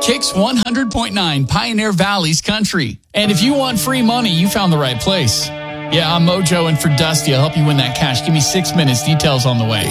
Kicks 100.9 Pioneer Valley's country. And if you want free money, you found the right place. Yeah, I'm Mojo, and for Dusty, I'll help you win that cash. Give me 6 minutes. Details on the way.